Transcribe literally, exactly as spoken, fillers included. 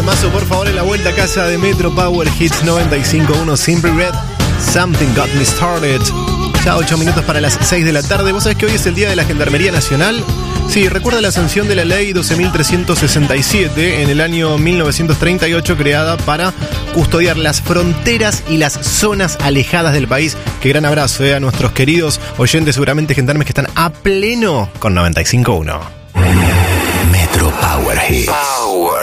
temazo, por favor, en la vuelta a casa de Metro Power Hits noventa y cinco punto uno. Simply Red, Something Got Me Started. Ya ocho minutos para las seis de la tarde. ¿Vos sabés que hoy es el Día de la Gendarmería Nacional? Sí, recuerda la sanción de la ley doce mil trescientos sesenta y siete en el año mil novecientos treinta y ocho, creada para custodiar las fronteras y las zonas alejadas del país. Qué gran abrazo eh, a nuestros queridos oyentes, seguramente gendarmes que están a pleno con noventa y cinco punto uno. Metro Power Hits.